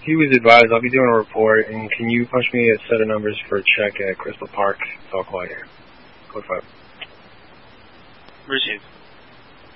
he was advised I'll be doing a report, and can you punch me a set of numbers for a check at Crystal Park? It's all quiet here. Code 5. Received.